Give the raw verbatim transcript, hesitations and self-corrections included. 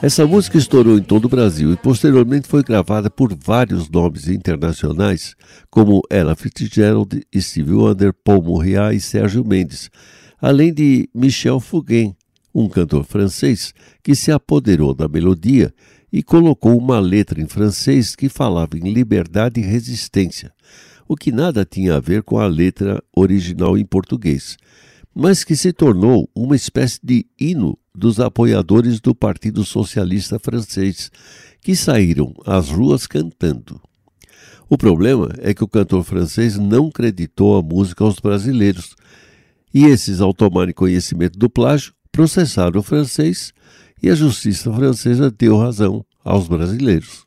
Essa música estourou em todo o Brasil e posteriormente foi gravada por vários nomes internacionais, como Ella Fitzgerald, Stevie Wonder, Paul Murriá e Sérgio Mendes, além de Michel Fugain, um cantor francês que se apoderou da melodia e colocou uma letra em francês que falava em liberdade e resistência, o que nada tinha a ver com a letra original em português, mas que se tornou uma espécie de hino dos apoiadores do Partido Socialista francês, que saíram às ruas cantando. O problema é que o cantor francês não creditou a música aos brasileiros, e esses, ao tomarem conhecimento do plágio, processaram o francês e a justiça francesa deu razão aos brasileiros.